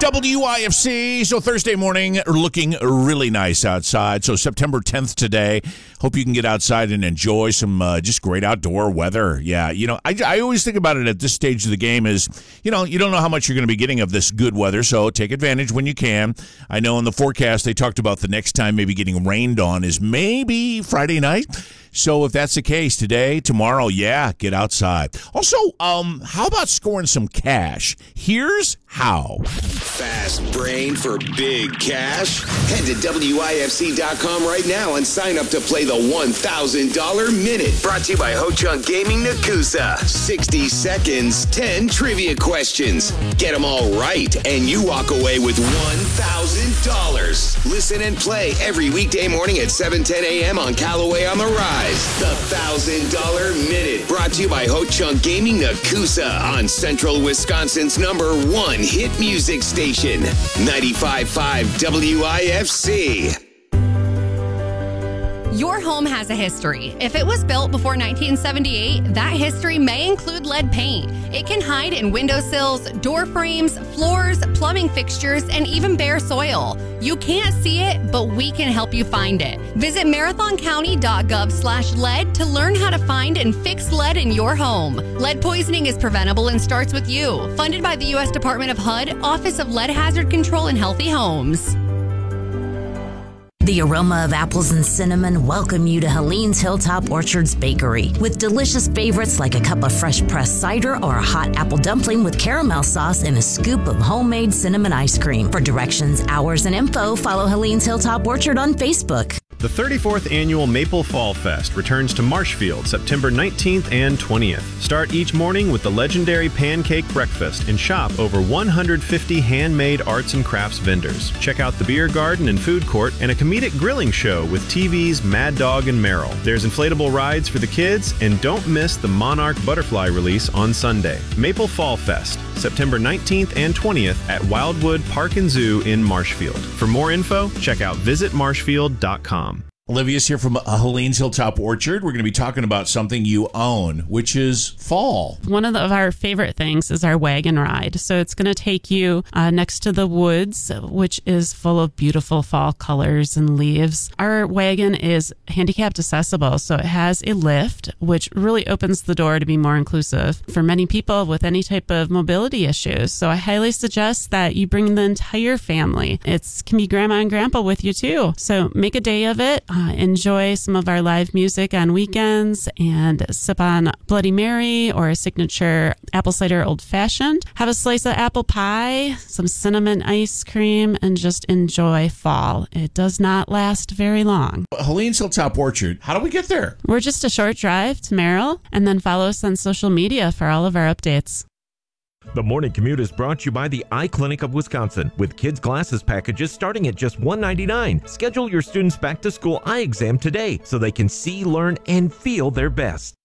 WIFC. So Thursday morning, looking really nice outside. So September 10th today. Hope you can get outside and enjoy some just great outdoor weather. Yeah, I always think about it at this stage of the game is, you don't know how much you're going to be getting of this good weather, so take advantage when you can. I know in the forecast they talked about the next time maybe getting rained on is maybe Friday night. So if that's the case, today, tomorrow, yeah, get outside. Also, how about scoring some cash? Here's how. Fast brain for big cash? Head to WIFC.com right now and sign up to play the $1,000 Minute. Brought to you by Ho Chunk Gaming Nakusa. 60 seconds, 10 trivia questions. Get them all right, and you walk away with $1,000. Listen and play every weekday morning at 7:10 a.m. on Callaway on the Rise. The $1,000 Minute. Brought to you by Ho Chunk Gaming Nakusa on Central Wisconsin's #1 hit music station, 95.5 WIFC. Your home has a history. If it was built before 1978, that history may include lead paint. It can hide in windowsills, door frames, floors, plumbing fixtures, and even bare soil. You can't see it, but we can help you find it. Visit marathoncounty.gov/lead to learn how to find and fix lead in your home. Lead poisoning is preventable and starts with you. Funded by the U.S. Department of HUD, Office of Lead Hazard Control and Healthy Homes. The aroma of apples and cinnamon welcome you to Helene's Hilltop Orchards Bakery with delicious favorites like a cup of fresh pressed cider or a hot apple dumpling with caramel sauce and a scoop of homemade cinnamon ice cream. For directions, hours, and info, follow Helene's Hilltop Orchard on Facebook. The 34th Annual Maple Fall Fest returns to Marshfield September 19th and 20th. Start each morning with the legendary pancake breakfast and shop over 150 handmade arts and crafts vendors. Check out the beer garden and food court and a comedic grilling show with TV's Mad Dog and Merrill. There's inflatable rides for the kids, and don't miss the Monarch Butterfly release on Sunday. Maple Fall Fest, September 19th and 20th at Wildwood Park and Zoo in Marshfield. For more info, check out visitmarshfield.com. Olivia's here from Helene's Hilltop Orchard. We're going to be talking about something you own, which is fall. One of our favorite things is our wagon ride. So it's going to take you next to the woods, which is full of beautiful fall colors and leaves. Our wagon is handicapped accessible, so it has a lift, which really opens the door to be more inclusive for many people with any type of mobility issues. So I highly suggest that you bring the entire family. It can be grandma and grandpa with you too. So make a day of it. Enjoy some of our live music on weekends and sip on Bloody Mary or a signature apple cider old fashioned. Have a slice of apple pie, some cinnamon ice cream, and just enjoy fall. It does not last very long. Helene's Hilltop Orchard, how do we get there? We're just a short drive to Merrill, and then follow us on social media for all of our updates. The Morning Commute is brought to you by the Eye Clinic of Wisconsin with kids' glasses packages starting at just $1.99. Schedule your students' back-to-school eye exam today so they can see, learn, and feel their best.